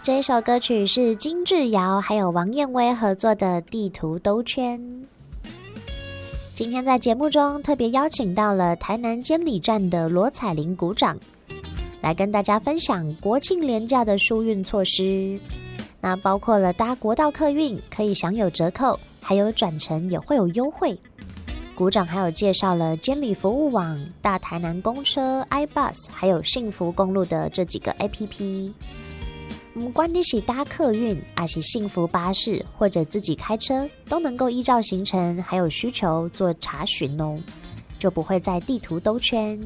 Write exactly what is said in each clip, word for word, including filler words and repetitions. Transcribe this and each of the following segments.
这一首歌曲是金志尧还有王燕威合作的《地图兜圈》。今天在节目中特别邀请到了台南监理站的罗彩玲股长，来跟大家分享国庆连假的疏运措施。那包括了搭国道客运可以享有折扣，还有转乘也会有优惠。股长还有介绍了监理服务网、大台南公车、iBus 还有幸福公路的这几个 A P P。不管你是搭客运还是幸福巴士或者自己开车，都能够依照行程还有需求做查询哦，就不会在地图兜圈。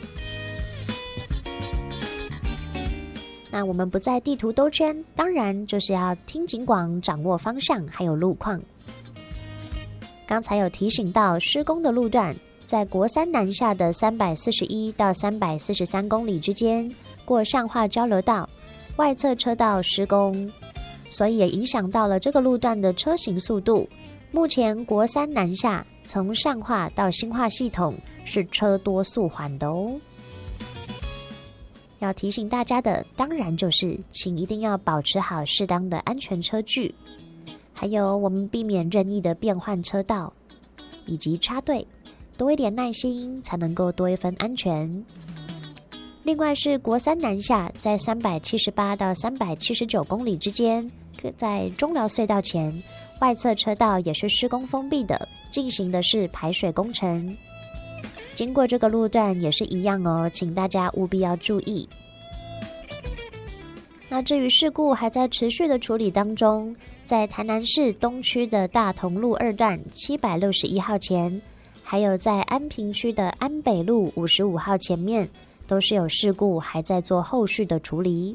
那我们不在地图兜圈，当然就是要听警广，掌握方向还有路况。刚才有提醒到施工的路段，在国三南下的三百四十一到三百四十三公里之间，过善化交流道，外侧车道施工，所以也影响到了这个路段的车行速度。目前国三南下从善化到新化系统是车多速缓的哦。要提醒大家的当然就是请一定要保持好适当的安全车距，还有我们避免任意的变换车道以及插队，多一点耐心才能够多一分安全。另外是国三南下在三百七十八到三百七十九公里之间，在中寮隧道前外侧车道也是施工封闭的，进行的是排水工程。经过这个路段也是一样哦，请大家务必要注意。那至于事故还在持续的处理当中，在台南市东区的大同路二段七百六十一号前，还有在安平区的安北路五十五号前面，都是有事故还在做后续的处理。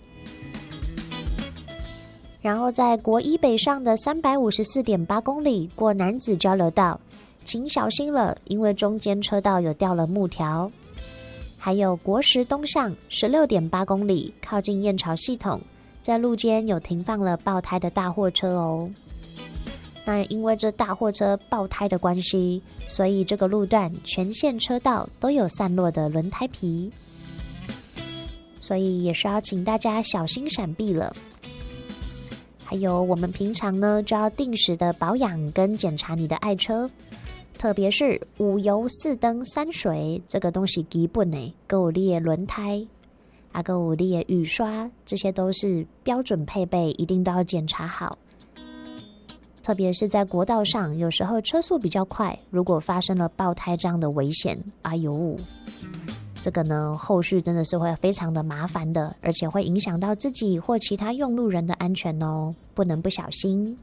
然后在国一北上的 三百五十四点八公里过楠梓交流道，请小心了，因为中间车道有掉了木条。还有国十东上 十六点八公里靠近燕巢系统，在路间有停放了爆胎的大货车哦。那因为这大货车爆胎的关系，所以这个路段全线车道都有散落的轮胎皮，所以也是要请大家小心闪避了。还有我们平常呢就要定时的保养跟检查你的爱车，特别是五油四灯三水这个东西基本呢，还有你的轮胎啊，还有你的雨刷，这些都是标准配备，一定都要检查好。特别是在国道上，有时候车速比较快，如果发生了爆胎这样的危险，哎呦，这个呢后续真的是会非常的麻烦的，而且会影响到自己或其他用路人的安全哦，不能不小心。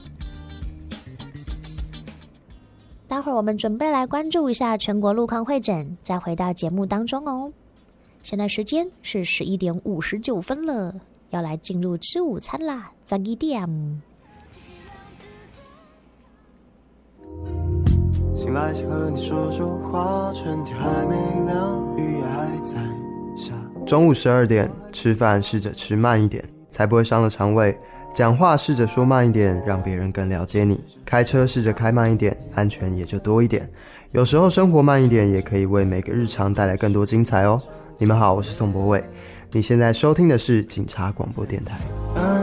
待会儿我们准备来关注一下全国路况会诊，再回到节目当中哦。现在时间是十一点五十九分了，要来进入吃午餐啦，十一点。 醒来想和你说说话，春天还没凉，雨也还在下。 中午十二点吃饭，试着吃慢一点，才不会伤了肠胃。讲话试着说慢一点，让别人更了解你。开车试着开慢一点，安全也就多一点。有时候生活慢一点，也可以为每个日常带来更多精彩哦。你们好，我是宋博伟，你现在收听的是警察广播电台。